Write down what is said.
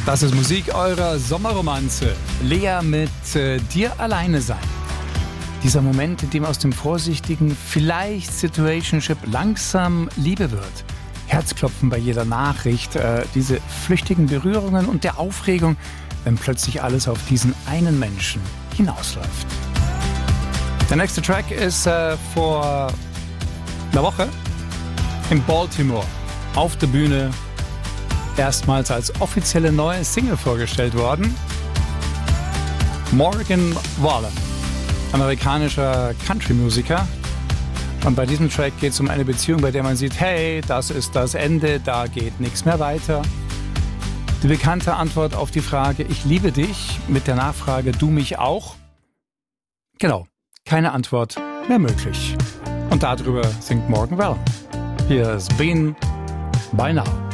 Das ist Musik eurer Sommerromanze. Lea mit Dir alleine sein. Dieser Moment, in dem aus dem vorsichtigen, vielleicht Situationship langsam Liebe wird. Herzklopfen bei jeder Nachricht, diese flüchtigen Berührungen und der Aufregung, wenn plötzlich alles auf diesen einen Menschen hinausläuft. Der nächste Track ist vor einer Woche in Baltimore auf der Bühne erstmals als offizielle neue Single vorgestellt worden. Morgan Wallen, amerikanischer Country-Musiker. Und bei diesem Track geht es um eine Beziehung, bei der man sieht, hey, das ist das Ende, da geht nichts mehr weiter. Die bekannte Antwort auf die Frage, ich liebe dich, mit der Nachfrage, du mich auch? Genau, keine Antwort mehr möglich. Und darüber singt Morgan Wallen. Hier ist Been by Now.